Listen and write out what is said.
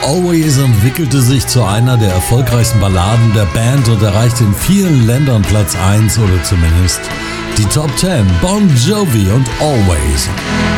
Always entwickelte sich zu einer der erfolgreichsten Balladen der Band und erreichte in vielen Ländern Platz 1 oder zumindest die Top 10. Bon Jovi und Always.